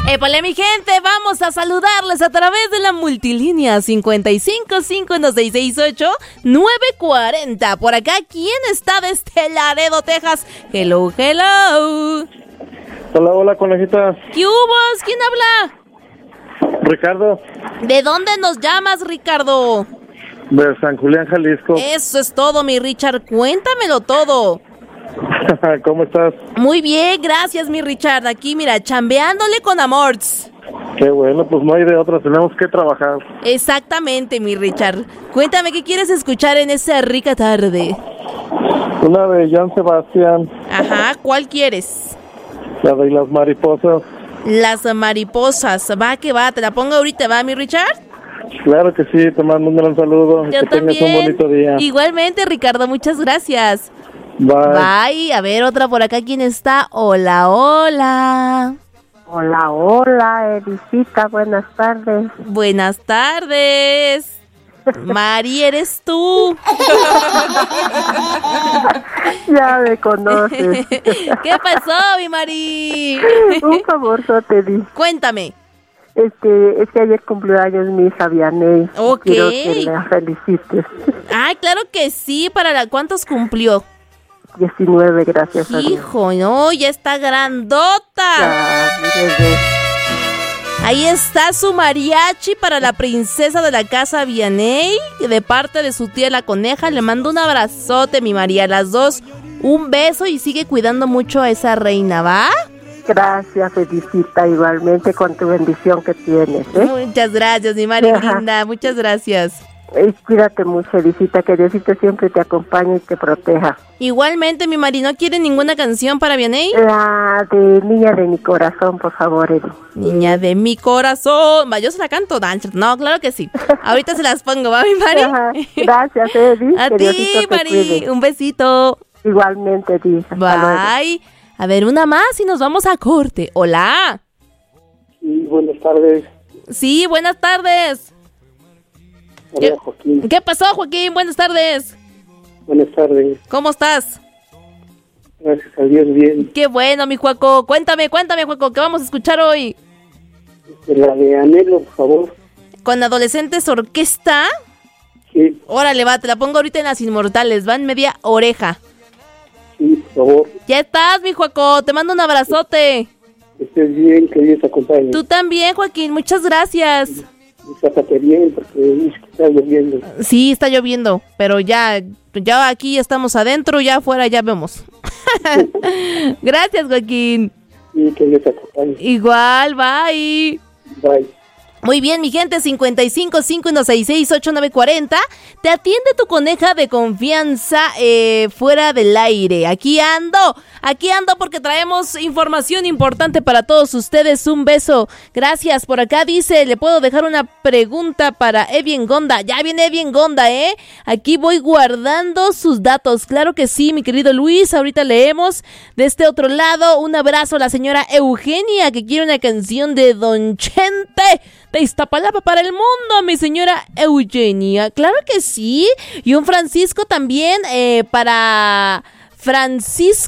Épale, mi gente, vamos a saludarles a través de la multilínea 5551668940. Por acá, ¿quién está desde Laredo, Texas? Hello, hello. Hola, hola, conejita. ¿Qué hubo? ¿Quién habla? Ricardo. ¿De dónde nos llamas, Ricardo? De San Julián, Jalisco. Eso es todo, mi Richard. Cuéntamelo todo. ¿Cómo estás? Muy bien, gracias, mi Richard. Aquí, mira, chambeándole con amorts. Qué bueno, pues no hay de otra, tenemos que trabajar. Exactamente, mi Richard. Cuéntame, ¿qué quieres escuchar en esa rica tarde? Una de Joan Sebastián. Ajá, ¿cuál quieres? La de las mariposas. Las mariposas. Va que va, te la pongo ahorita, ¿va, mi Richard? Claro que sí, te mando un gran saludo. Yo que también. tengas un bonito día. Igualmente, Ricardo, muchas gracias. Bye. Bye. A ver, otra por acá, ¿quién está? Hola, hola. Hola, hola, Elisita, buenas tardes. Buenas tardes. Mari, ¿eres tú? Ya me conoces. ¿Qué pasó, mi Mari? Un favor, te di. Cuéntame. Es que ayer cumplió años mi hija Vianey. Ok. Quiero que la felicites. Ay, claro que sí. ¿Cuántos cumplió? 19, gracias a Dios. Hijo, no, ya está grandota. Ya, mi bebé. Ahí está su mariachi para la princesa de la casa Vianey, de parte de su tía la coneja. Le mando un abrazote, mi María, a las dos. Un beso y sigue cuidando mucho a esa reina, ¿va? Gracias, Felicita, igualmente con tu bendición que tienes, ¿eh? Muchas gracias, mi María linda, muchas gracias. Cuídate mucho, Felicita, que Diosito siempre te acompañe y te proteja. Igualmente, mi Mari, ¿no quiere ninguna canción para Vianey? La de Niña de mi corazón, por favor, Edi. Niña de mi corazón. Va, yo se la canto, Dancer. No, claro que sí. Ahorita se las pongo, ¿va, mi Mari? Ajá. Gracias, Edi. A Que ti, Diosito te Mari. cuide. Un besito. Igualmente, Edi. Hasta luego. Bye. A ver, una más y nos vamos a corte. Hola. Sí, buenas tardes. Sí, buenas tardes. Hola, Joaquín. ¿Qué pasó, Joaquín? Buenas tardes. Buenas tardes. ¿Cómo estás? Gracias a Dios, bien. Qué bueno, mi Juaco. Cuéntame, Juaco, ¿qué vamos a escuchar hoy? La de Anhelo, por favor. ¿Con Adolescentes Orquesta? Sí, Órale, va, te la pongo ahorita en Las Inmortales. Va en media oreja. sí, por favor. Ya estás, mi Juaco. Te mando un abrazote. Que estés bien, que Dios te acompañe. Tú también, Joaquín. Muchas gracias. Sácate bien, porque está lloviendo. Sí, está lloviendo, pero ya aquí estamos adentro, ya afuera ya vemos. Gracias, Joaquín. Sí, que Dios te acompañe. Igual, bye. Bye. Muy bien, mi gente, 5551668940. Te atiende tu coneja de confianza fuera del aire. Aquí ando porque traemos información importante para todos ustedes. Un beso. Gracias. Por acá dice, le puedo dejar una pregunta para Evien Gonda. Ya viene Evien Gonda, ¿eh? Aquí voy guardando sus datos. Claro que sí, mi querido Luis. Ahorita leemos. De este otro lado, un abrazo a la señora Eugenia, que quiere una canción de Don Chente de Iztapalapa para el mundo, mi señora Eugenia. Claro que sí. Y un Francisco también para Francisco